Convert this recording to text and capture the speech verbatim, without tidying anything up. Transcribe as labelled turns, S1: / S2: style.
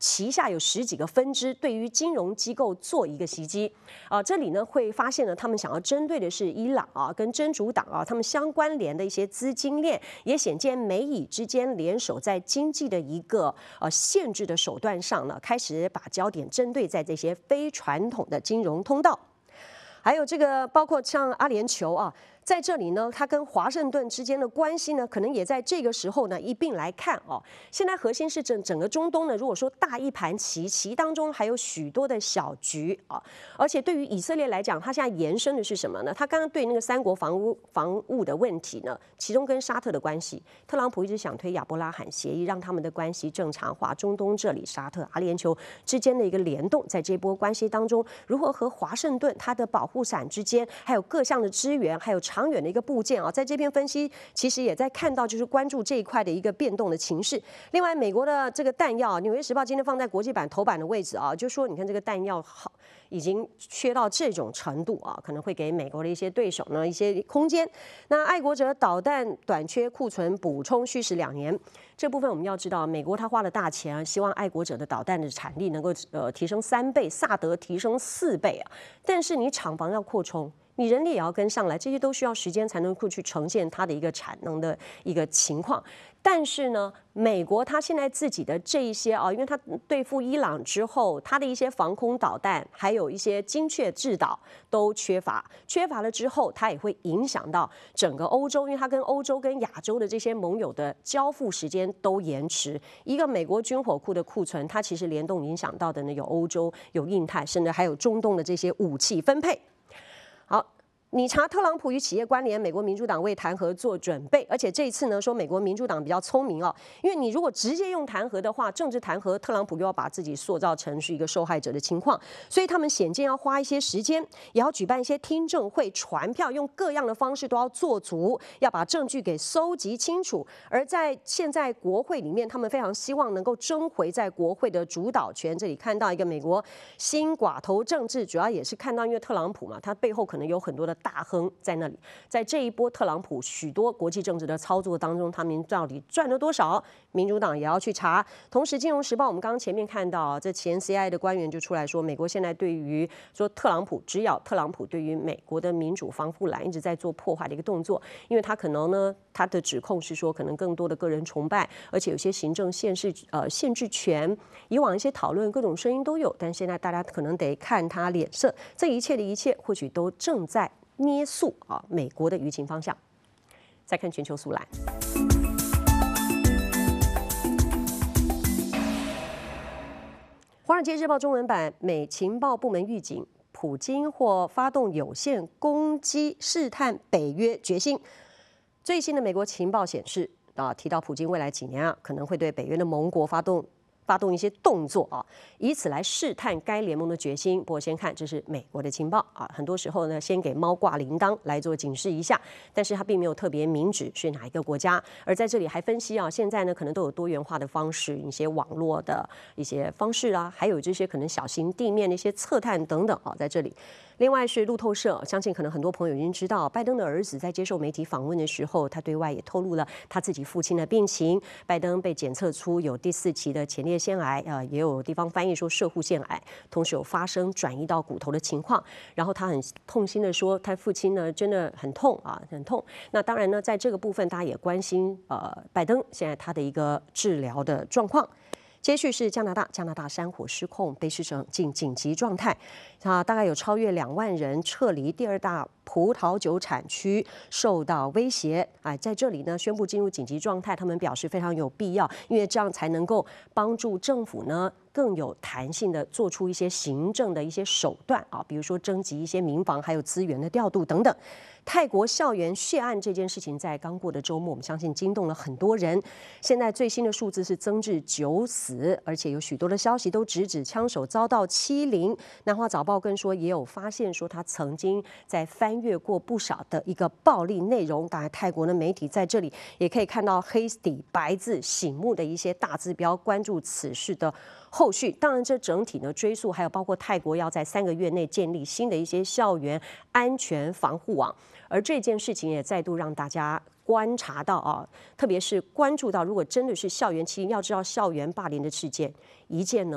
S1: 旗下有十几个分支，对于金融机构做一个袭击。啊，这里呢会发现呢，他们想要针对的是伊朗啊，跟真主党啊，他们相关联的一些资金链，也显见美以之间联手在经济的一个呃限制的手段上呢，开始把焦点针对在这些非传统的金融通道。还有这个，包括像阿联酋啊，在这里呢，它跟华盛顿之间的关系呢，可能也在这个时候呢一并来看哦。现在核心是整整个中东呢，如果说大一盘棋，棋当中还有许多的小局啊。而且对于以色列来讲，它现在延伸的是什么呢？它刚刚对那个三国防务防务的问题呢，其中跟沙特的关系，特朗普一直想推亚伯拉罕协议，让他们的关系正常化。中东这里，沙特、阿联酋之间的一个联动，在这波关系当中，如何和华盛顿它的保护伞之间，还有各项的支援，还有长远的一个部件啊，在这边分析，其实也在看到就是关注这一块的一个变动的情势。另外，美国的这个弹药，《纽约时报》今天放在国际版头版的位置啊，就说你看这个弹药好已经缺到这种程度啊，可能会给美国的一些对手呢一些空间。那爱国者导弹短缺库存补充需时两年，这部分我们要知道，美国他花了大钱啊，希望爱国者的导弹的产力能够呃提升三倍，萨德提升四倍啊，但是你厂房要扩充。你人力也要跟上来，这些都需要时间才能够去呈现它的一个产能的一个情况。但是呢，美国它现在自己的这一些啊，因为它对付伊朗之后，它的一些防空导弹，还有一些精确制导都缺乏，缺乏了之后，它也会影响到整个欧洲，因为它跟欧洲跟亚洲的这些盟友的交付时间都延迟。一个美国军火库的库存，它其实联动影响到的呢，有欧洲、有印太，甚至还有中东的这些武器分配。好，你查特朗普与企业关联，美国民主党为弹劾做准备，而且这一次呢，说美国民主党比较聪明哦，因为你如果直接用弹劾的话，政治弹劾，特朗普又要把自己塑造成是一个受害者的情况，所以他们显见要花一些时间，也要举办一些听证会、传票，用各样的方式都要做足，要把证据给搜集清楚。而在现在国会里面，他们非常希望能够争回在国会的主导权。这里看到一个美国新寡头政治，主要也是看到因为特朗普嘛，他背后可能有很多的大亨在那里，在这一波特朗普许多国际政治的操作当中，他们到底赚了多少？民主党也要去查。同时，《金融时报》我们刚刚前面看到，这前 C I A 的官员就出来说，美国现在对于说特朗普，只要特朗普对于美国的民主防护栏一直在做破坏的一个动作，因为他可能呢，他的指控是说，可能更多的个人崇拜，而且有些行政限制呃限制权，以往一些讨论各种声音都有，但现在大家可能得看他脸色。这一切的一切，或许都正在捏塑啊美国的舆情方向。再看全球速览，华尔街日报中文版，美情报部门预警，普京或发动有限攻击，试探北约决心。最新的美国情报显示，啊，提到普京未来几年啊，可能会对北约的盟国发动。发动一些动作啊，以此来试探该联盟的决心。不过先看，这是美国的情报啊，很多时候呢，先给猫挂铃铛来做警示一下，但是它并没有特别明指是哪一个国家。而在这里还分析啊，现在呢可能都有多元化的方式，一些网络的一些方式啊，还有这些可能小型地面的一些测探等等啊，在这里。另外是路透社，相信可能很多朋友已经知道，拜登的儿子在接受媒体访问的时候，他对外也透露了他自己父亲的病情。拜登被检测出有第四期的前列腺癌，呃，也有地方翻译说摄护腺癌，同时有发生转移到骨头的情况。然后他很痛心的说，他父亲呢真的很痛啊，很痛。那当然呢，在这个部分，大家也关心呃拜登现在他的一个治疗的状况。接续是加拿大，加拿大山火失控，卑诗省进紧急状态，啊，大概有超越两万人撤离第二大葡萄酒产区，受到威胁。哎，在这里呢，宣布进入紧急状态，他们表示非常有必要，因为这样才能够帮助政府呢更有弹性的做出一些行政的一些手段啊，比如说征集一些民防，还有资源的调度等等。泰国校园血案这件事情在刚过的周末，我们相信惊动了很多人。现在最新的数字是增至九死，而且有许多的消息都直指枪手遭到欺凌。南华早报更说，也有发现说他曾经在翻阅过不少的一个暴力内容。当然，泰国的媒体在这里也可以看到黑底白字醒目的一些大字标，关注此事的后续。当然，这整体呢追溯，还有包括泰国要在三个月内建立新的一些校园安全防护网。而这件事情也再度让大家观察到啊，特别是关注到，如果真的是校园欺凌，要知道校园霸凌的事件，一件呢。